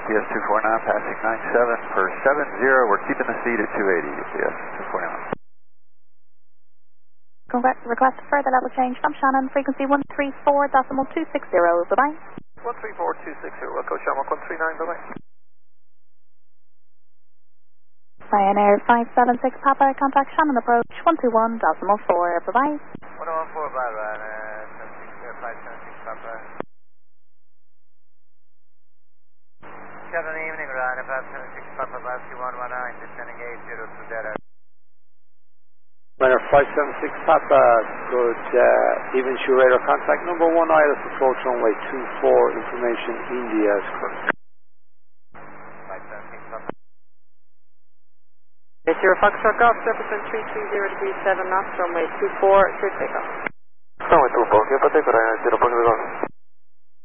UPS 249, passing 97 per 70. We're keeping the seat at 280, UPS 249. Request further level change from Shannon, frequency 134.260, bye-bye. 134.260, Coach Shannon 139, bye-bye. Ryanair 576 Papa, contact Shannon approach 121.4, bye-bye. 114, bye, Ryanair 576 Papa. Good evening, Ryanair 576 Papa, Latitude 119, descending 80 to Delta. Ryanair 576 Papa, good evening, Shoe Radar, contact number 1 ILS approach runway 24, information India is correct. 576 Papa. It's your Foxtrot Golf, represent 330 degrees 7 knots, runway 24, clear takeoff. Runway 24, clear for takeoff, Ryanair 0 Golf.